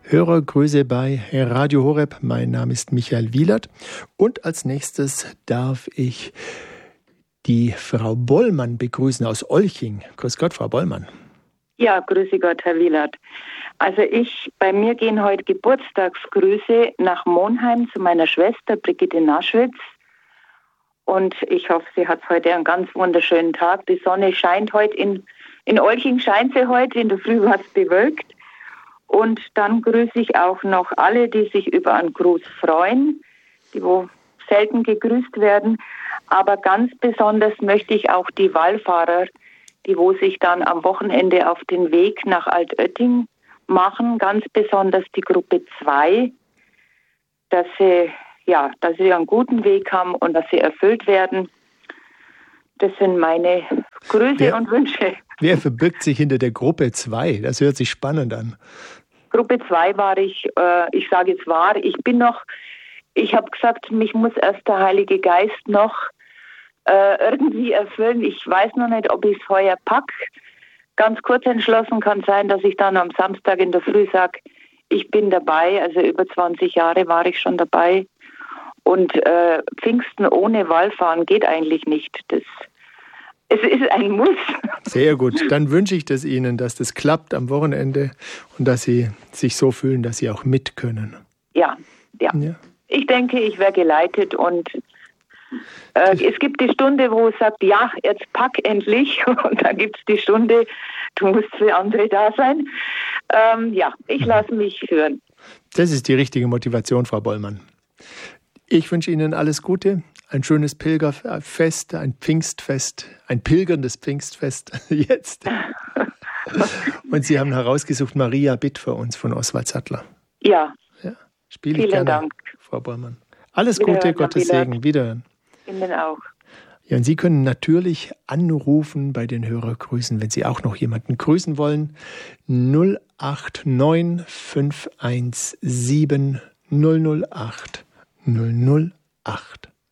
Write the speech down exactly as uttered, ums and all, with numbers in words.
Hörergrüße bei Radio Horeb. Mein Name ist Michael Wielert und als nächstes darf ich die Frau Bollmann begrüßen aus Olching. Grüß Gott, Frau Bollmann. Ja, grüße Gott, Herr Wielert. Also ich, bei mir gehen heute Geburtstagsgrüße nach Monheim zu meiner Schwester Brigitte Naschwitz. Und ich hoffe, sie hat heute einen ganz wunderschönen Tag. Die Sonne scheint heute, in, in Olching scheint sie heute, in der Früh war es bewölkt. Und dann grüße ich auch noch alle, die sich über einen Gruß freuen, die wo selten gegrüßt werden. Aber ganz besonders möchte ich auch die Wallfahrer, die wo sich dann am Wochenende auf den Weg nach Altötting machen, ganz besonders die Gruppe zwei, dass sie, ja, dass sie einen guten Weg haben und dass sie erfüllt werden. Das sind meine Grüße wer, und Wünsche. Wer verbirgt sich hinter der Gruppe zwei? Das hört sich spannend an. Gruppe zwei war ich, äh, ich sage jetzt war, ich bin noch, ich habe gesagt, mich muss erst der Heilige Geist noch äh, irgendwie erfüllen. Ich weiß noch nicht, ob ich es heuer pack. Ganz kurz entschlossen kann sein, dass ich dann am Samstag in der Früh sage, ich bin dabei. Also über zwanzig Jahre war ich schon dabei. Und äh, Pfingsten ohne Wallfahren geht eigentlich nicht. Das, es ist ein Muss. Sehr gut. Dann wünsche ich das Ihnen, dass das klappt am Wochenende und dass Sie sich so fühlen, dass Sie auch mit können. Ja, ja. ja. Ich denke, ich werde geleitet und äh, es gibt die Stunde, wo es sagt, ja, jetzt pack endlich. Und dann gibt es die Stunde, du musst für andere da sein. Ähm, ja, ich lasse mich führen. Das ist die richtige Motivation, Frau Bollmann. Ich wünsche Ihnen alles Gute, ein schönes Pilgerfest, ein Pfingstfest, ein pilgerndes Pfingstfest jetzt. Und Sie haben herausgesucht, Maria, bitt für uns von Oswald Sattler. Ja. ja Spiele Vielen gerne, Dank. Frau Bollmann. Alles Gute, Gottes Segen. Wiederhören. Ihnen auch. Ja, und Sie können natürlich anrufen bei den Hörergrüßen, wenn Sie auch noch jemanden grüßen wollen. null acht neun fünf eins sieben null null acht null null acht.